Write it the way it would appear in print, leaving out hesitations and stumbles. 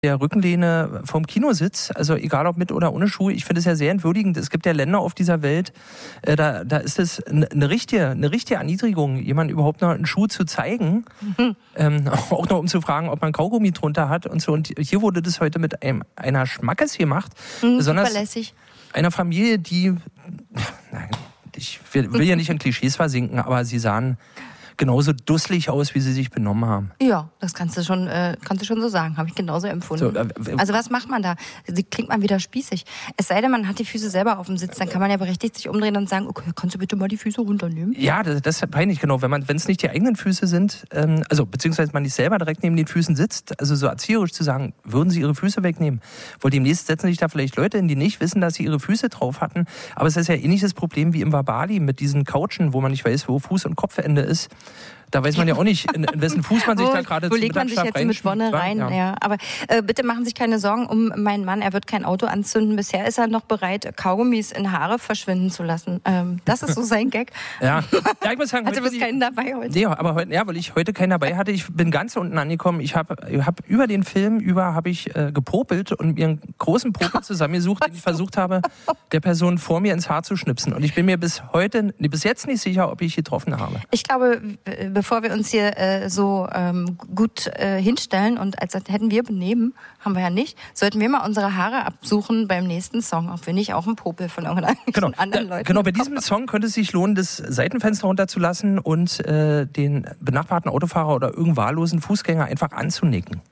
der Rückenlehne vom Kinositz, also egal ob mit oder ohne Schuhe, ich finde es ja sehr entwürdigend. Es gibt ja Länder auf dieser Welt, da ist es eine richtige Erniedrigung, jemand überhaupt noch einen Schuh zu zeigen, auch noch um zu fragen, ob man Kaugummi drunter hat und so. Und hier wurde das heute mit einer Schmackes gemacht, besonders Superlässig. einer Familie, die, ich will ja nicht in Klischees versinken, aber sie sahen genauso dusselig aus, wie sie sich benommen haben. Ja, das kannst du schon so sagen. Habe ich genauso empfunden. So, also was macht man da? Klingt man wieder spießig. Es sei denn, man hat die Füße selber auf dem Sitz, dann kann man ja berechtigt sich umdrehen und sagen, okay, kannst du bitte mal die Füße runternehmen? Ja, das ist peinlich, genau. Wenn es nicht die eigenen Füße sind, also beziehungsweise man nicht selber direkt neben den Füßen sitzt, also so erzieherisch zu sagen, würden sie ihre Füße wegnehmen? Weil demnächst setzen sich da vielleicht Leute hin, die nicht wissen, dass sie ihre Füße drauf hatten. Aber es ist ja ähnliches Problem wie im Wabali mit diesen Couchen, wo man nicht weiß, wo Fuß- und Kopfende ist. Da weiß man ja auch nicht, in wessen Fuß man sich da gerade Wo legt man sich jetzt mit Wonne rein? Ja. Aber bitte machen Sie sich keine Sorgen um meinen Mann. Er wird kein Auto anzünden. Bisher ist er noch bereit, Kaugummis in Haare verschwinden zu lassen. Das ist so sein Gag. Ja, ich muss sagen, also du bist keinen dabei heute? Nee, aber weil ich heute keinen dabei hatte, ich bin ganz unten angekommen. Ich hab über den Film gepopelt und mir einen großen Popel zusammengesucht, den ich versucht habe, der Person vor mir ins Haar zu schnipsen. Und ich bin mir bis jetzt nicht sicher, ob ich getroffen habe. Ich glaube, bevor wir uns hier gut hinstellen und als hätten wir benehmen, haben wir ja nicht, sollten wir mal unsere Haare absuchen beim nächsten Song, ob wir nicht auch einen Popel von irgendeinem anderen Leuten. Genau, bei diesem Song könnte es sich lohnen, das Seitenfenster runterzulassen und den benachbarten Autofahrer oder irgendeinen wahllosen Fußgänger einfach anzunicken.